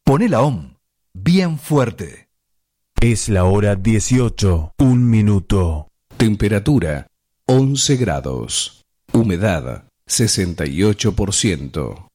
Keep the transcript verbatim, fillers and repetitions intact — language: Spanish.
Poné la O M bien fuerte. Es la hora dieciocho, un minuto. Temperatura once grados. Humedad sesenta y ocho por ciento.